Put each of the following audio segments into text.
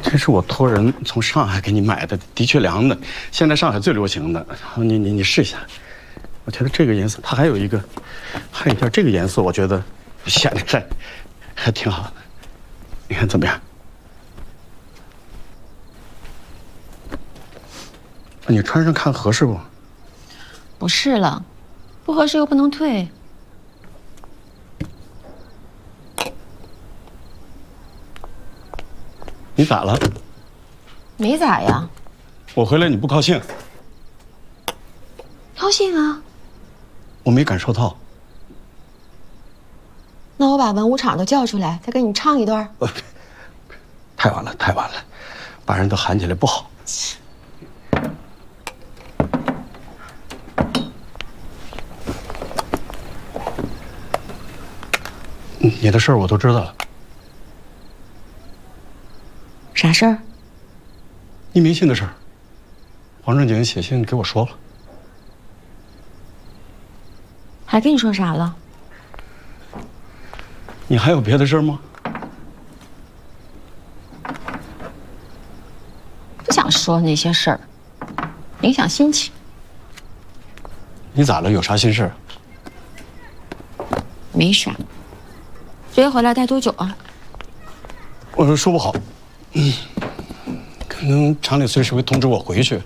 这是我托人从上海给你买的，的确凉的，现在上海最流行的。你试一下，我觉得这个颜色，它还有一件这个颜色，我觉得显得还挺好的。你看怎么样？你穿上看合适不？ 不是了，不合适又不能退。 你咋了？ 没咋呀。 我回来你不高兴？ 高兴啊。 我没感受到。 那我把文武场都叫出来，再给你唱一段。 太晚了，太晚了，把人都喊起来不好。你的事儿我都知道了。 啥事儿？ 匿名信的事儿。黄正经写信给我说了。 还跟你说啥了？ 你还有别的事儿吗？ 不想说那些事儿，影响心情。 你咋了？有啥心事儿？ 没啥。这回回来待多久啊？ 我说不好，可能厂里随时会通知我回去。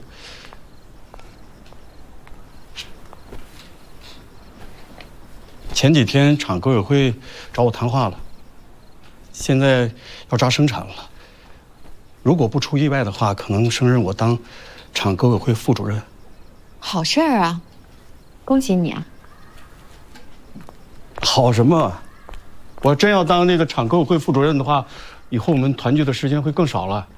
前几天厂革委会找我谈话了，现在要抓生产了。如果不出意外的话，可能升任我当厂革委会副主任。 好事儿啊，恭喜你啊！ 好什么？我真要当那个厂革委会副主任的话，以后我们团聚的时间会更少了。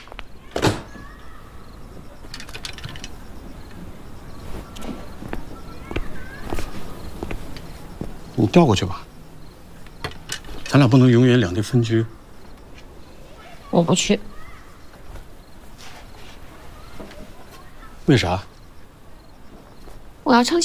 你调过去吧，咱俩不能永远两地分居。 我不去。 为啥？ 我要唱戏。